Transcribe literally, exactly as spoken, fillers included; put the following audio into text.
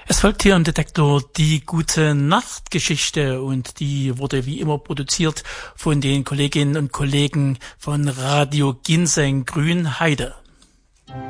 Es folgt hier im Detektor die gute Nachtgeschichte und die wurde wie immer produziert von den Kolleginnen und Kollegen von Radio Ginseng Grünheide.